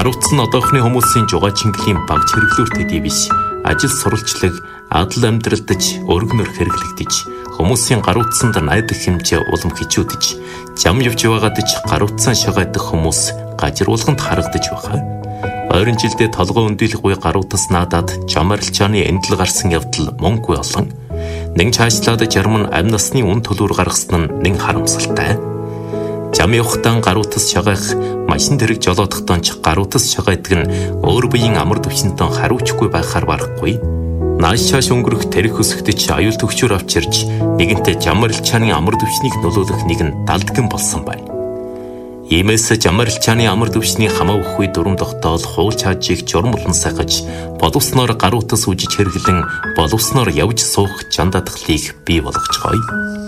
Гаруутсан одоохны хүмүүсийн жугаачин баг хэрэглүүр төдий биш. Ажил сурвалжлаг, адал амьдралдаж, өргөнөр хэрэглэгдэж, хүмүүсийн гаруутсанд найдах хэмжээ улам хичүүдэж, зам явж байгаадаж гаруутсан шагайдах хүмүүс гажруулганд харагдаж байгаа. Ойрын жилдээ толгой өндөлгүй гаруутас наадаад жам арилжааны эндэл гарсан явдал мөнгөгүй олон. Нэг цаашлаад жарман амь насны үн төлөөр гаргасан нь нэг харамсалтай. Зам явахтаа гаруутас шагайх, машин тэрэг жолоодохтон ч гаруутас шагайдаг нь өөр биеийн амар төвшөнтөн хариуцгүй байхаар барахгүй. Нааш шааш өнгөрөх тэрэг хөсгөдөж аюул төвчөр авчирч нэгэнтээ зам арилжааны амар төвшнийг нөлөөлөх нэгэн далдган болсон байна. Иймээс зам арилжааны амар төвшний хамаа өгөхгүй дүрм тогтоол хууль чаажийг журмлан сахаж, боловсноор гаруутас үжиж хэрэглэн боловсноор явж суух жандадгалыг бий болгоцгоё.